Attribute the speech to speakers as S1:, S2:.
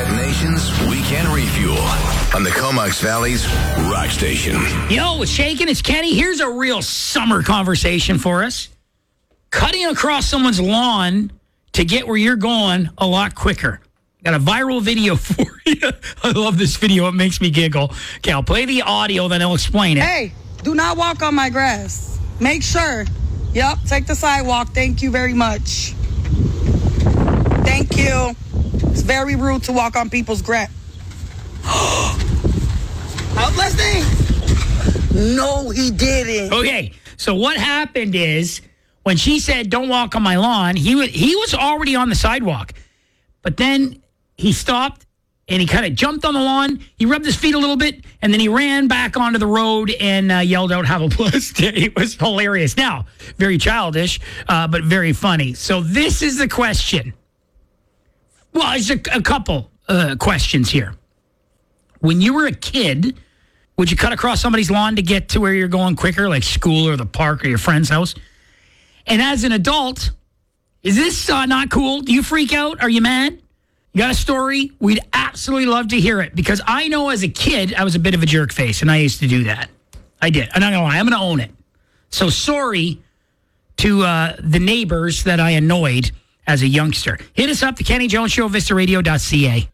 S1: Detonations Weekend Refuel on the Comox Valley's Rock Station.
S2: Yo, it's Shakin', it's Kenny. Here's a real summer conversation for us. Cutting across someone's lawn to get where you're going a lot quicker. Got a viral video for you. I love this video. It makes me giggle. Okay, I'll play the audio, then I'll explain it.
S3: Hey, do not walk on my grass. Make sure. Yep, take the sidewalk. Thank you very much. Thank you. It's very rude to walk on people's grass. Out listening. No, he didn't.
S2: Okay, so what happened is when she said, don't walk on my lawn, he was already on the sidewalk. But then he stopped and he kind of jumped on the lawn. He rubbed his feet a little bit and then he ran back onto the road and yelled out, "Have a blessed day." It was hilarious. Now, very childish, but very funny. So this is the question. Well, there's a couple questions here. When you were a kid, would you cut across somebody's lawn to get to where you're going quicker, like school or the park or your friend's house? And as an adult, is this not cool? Do you freak out? Are you mad? You got a story? We'd absolutely love to hear it because I know as a kid, I was a bit of a jerk face and I used to do that. I did. I'm not going to lie. I'm going to own it. So sorry to the neighbors that I annoyed as a youngster. Hit us up, the Kenny Jones Show, vistaradio.ca.